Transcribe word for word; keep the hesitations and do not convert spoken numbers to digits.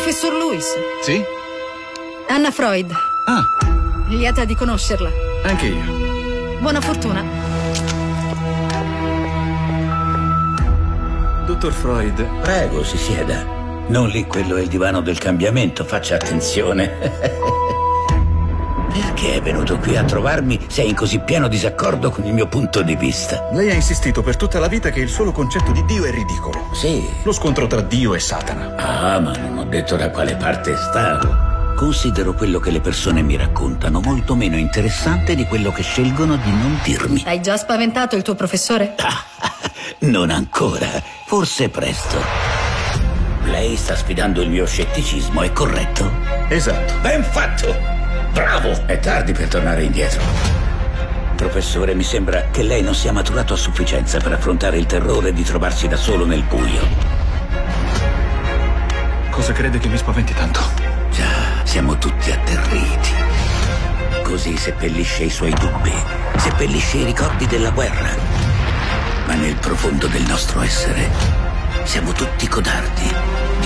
professor Lewis. Sì? Anna Freud. Ah. Lieta di conoscerla. Anche io. Buona fortuna. Dottor Freud. Prego, si sieda. Non lì, quello è il divano del cambiamento, faccia attenzione. Perché è venuto qui a trovarmi se è in così pieno disaccordo con il mio punto di vista? Lei ha insistito per tutta la vita che il solo concetto di Dio è ridicolo. Sì. Lo scontro tra Dio e Satana. Ah, ma non ho detto da quale parte stavo. Considero quello che le persone mi raccontano molto meno interessante di quello che scelgono di non dirmi. Hai già spaventato il tuo professore? Non ancora, forse presto. Lei sta sfidando il mio scetticismo, è corretto? Esatto. Ben fatto! Bravo! È tardi per tornare indietro. Professore, mi sembra che lei non sia maturato a sufficienza per affrontare il terrore di trovarsi da solo nel buio. Cosa crede che mi spaventi tanto? Già, siamo tutti atterriti. Così seppellisce i suoi dubbi, seppellisce i ricordi della guerra. Ma nel profondo del nostro essere siamo tutti codardi,